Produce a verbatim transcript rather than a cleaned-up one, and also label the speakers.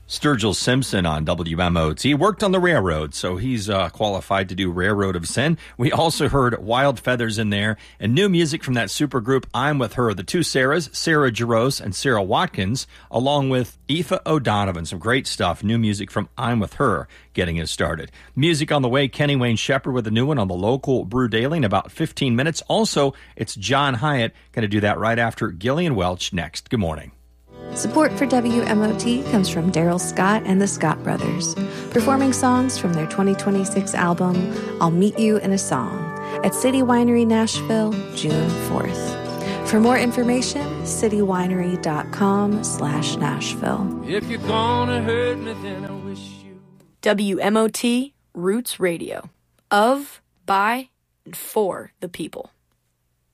Speaker 1: Sturgill Simpson on W M O T worked on the railroad, so he's uh, qualified to do Railroad of Sin. We also heard Wild Feathers in there, and new music from that supergroup I'm With Her. The two Sarahs, Sarah Jaros and Sarah Watkins, along with Aoife O'Donovan. Some great stuff. New music from I'm With Her getting us started. Music on the way, Kenny Wayne Shepherd with a new one on the local Brew Daily in about fifteen minutes. Also, it's John Hyatt. Going to do that right after Gillian Welch next. Good morning.
Speaker 2: Support for W M O T comes from Daryl Scott and the Scott Brothers, performing songs from their twenty twenty-six album, I'll Meet You in a Song, at City Winery Nashville, June fourth. For more information, citywinery.com slash Nashville.
Speaker 3: If you're gonna hurt me, then I wish you...
Speaker 4: W M O T Roots Radio. Of, by, and for the people.